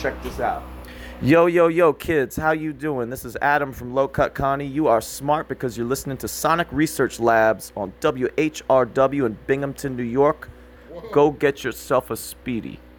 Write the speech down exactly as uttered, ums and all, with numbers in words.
check this out. Yo, yo, yo, kids, how you doing? This is Adam from Low Cut Connie. You are smart because you're listening to Sonic Research Labs on W H R W in Binghamton, New York. Go get yourself a Speedy.